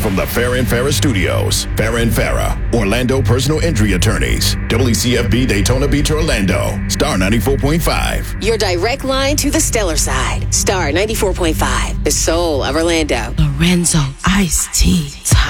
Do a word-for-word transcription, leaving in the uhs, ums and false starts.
from the Farrah and Farrah Studios. Farrah and Farrah, Orlando personal injury attorneys. W C F B Daytona Beach, Orlando. Star ninety-four point five. Your direct line to the stellar side. Star ninety-four point five, the soul of Orlando. Lorenzo Ice Tea.